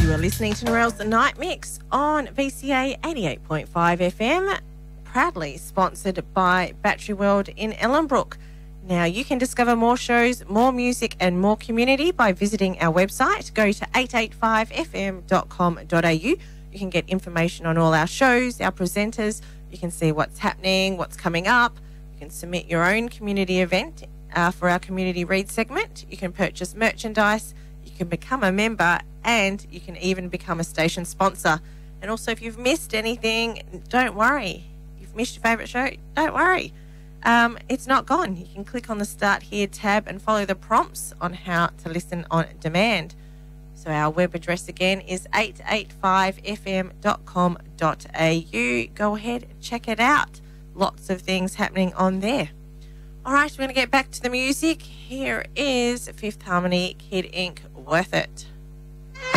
You are listening to Narelle's The Night Mix on VCA 88.5 FM, proudly sponsored by Battery World in Ellenbrook. Now, you can discover more shows, more music and more community by visiting our website. Go to 885fm.com.au. You can get information on all our shows, our presenters. You can see what's happening, what's coming up. You can submit your own community event for our Community Read segment. You can purchase merchandise. You can become a member, and you can even become a station sponsor. And also, if you've missed anything, don't worry. You've missed your favourite show, don't worry. It's not gone. You can click on the Start Here tab and follow the prompts on how to listen on demand. So our web address again is 885fm.com.au. Go ahead, check it out. Lots of things happening on there. All right, we're going to get back to the music. Here is Fifth Harmony, Kid Ink, Worth It.